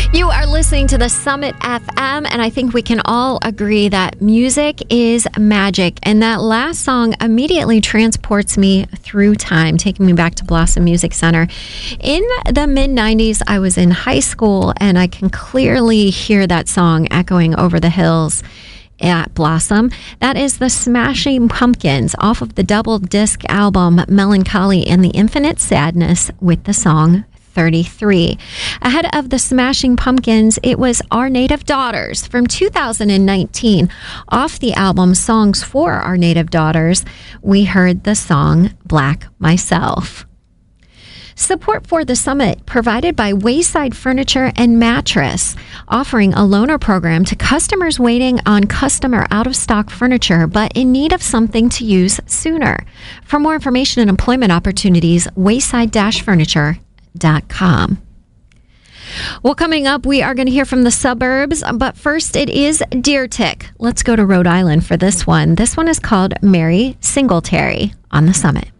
You are listening to the Summit FM, and I think we can all agree that music is magic. And that last song immediately transports me through time, taking me back to Blossom Music Center. In the mid-90s, I was in high school, and I can clearly hear that song echoing over the hills at Blossom. That is the Smashing Pumpkins off of the double disc album Melancholy and the Infinite Sadness with the song 33. Ahead of the Smashing Pumpkins, it was Our Native Daughters from 2019. Off the album Songs for Our Native Daughters, we heard the song Black Myself. Support for the summit provided by Wayside Furniture and Mattress, offering a loaner program to customers waiting on custom or out-of-stock furniture, but in need of something to use sooner. For more information and employment opportunities, wayside-furniture.com. Well, coming up, we are going to hear from the suburbs, but first it is Deer Tick. Let's go to Rhode Island for this one. This one is called Mary Singletary on the Summit.